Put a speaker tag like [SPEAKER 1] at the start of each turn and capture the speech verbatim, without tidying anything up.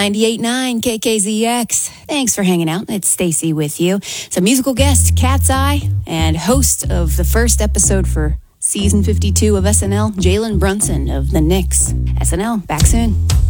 [SPEAKER 1] ninety-eight point nine K K Z X. Thanks for hanging out. It's Stacy with you. So musical guest, Cat's Eye, and host of the first episode for season fifty-two of S N L, Jalen Brunson of the Knicks. S N L, back soon.